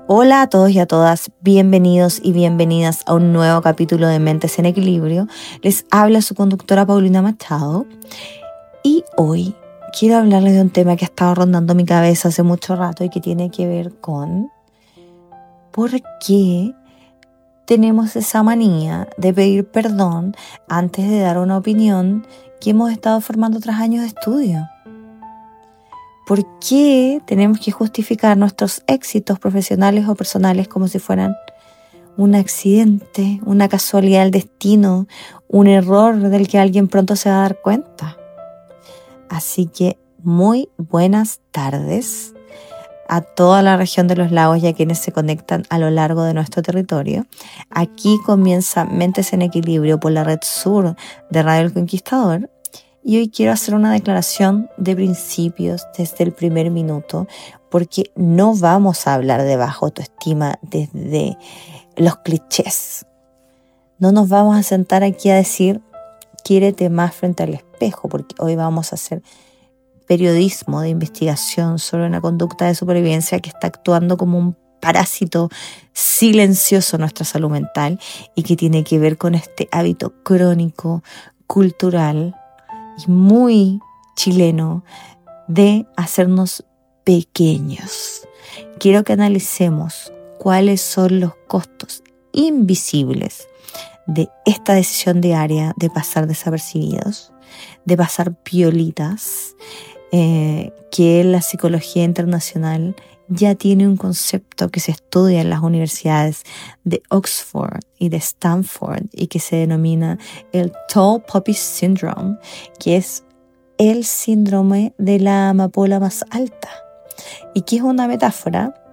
Hola a todos y a todas, bienvenidos y bienvenidas a un nuevo capítulo de Mentes en Equilibrio. Les habla su conductora Paulina Machado y hoy quiero hablarles de un tema que ha estado rondando mi cabeza hace mucho rato y que tiene que ver con por qué tenemos esa manía de pedir perdón antes de dar una opinión que hemos estado formando tras años de estudio. ¿Por qué tenemos que justificar nuestros éxitos profesionales o personales como si fueran un accidente, una casualidad del destino, un error del que alguien pronto se va a dar cuenta? Así que muy buenas tardes a toda la región de los lagos y a quienes se conectan a lo largo de nuestro territorio. Aquí comienza Mentes en Equilibrio por la red sur de Radio El Conquistador. Y hoy quiero hacer una declaración de principios desde el primer minuto, porque no vamos a hablar de baja autoestima desde los clichés. No nos vamos a sentar aquí a decir quiérete más frente al espejo, porque hoy vamos a hacer periodismo de investigación sobre una conducta de supervivencia que está actuando como un parásito silencioso en nuestra salud mental y que tiene que ver con este hábito crónico, cultural y muy chileno de hacernos pequeños. Quiero que analicemos cuáles son los costos invisibles de esta decisión diaria de pasar desapercibidos, de pasar piolitas, que la psicología internacional ya tiene un concepto que se estudia en las universidades de Oxford y de Stanford y que se denomina el Tall Poppy Syndrome, que es el síndrome de la amapola más alta y que es una metáfora